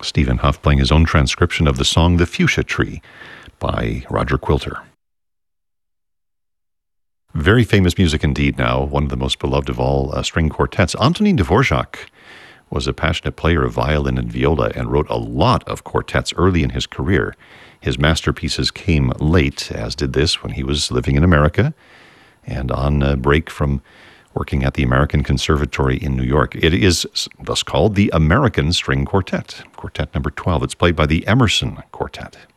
Stephen Huff playing his own transcription of the song The Fuchsia Tree by Roger Quilter. Very famous music indeed now, one of the most beloved of all string quartets. Antonin Dvorak was a passionate player of violin and viola and wrote a lot of quartets early in his career. His masterpieces came late, as did this when he was living in America and on a break from working at the American Conservatory in New York. It is thus called the American String Quartet, Quartet number 12. It's played by the Emerson Quartet.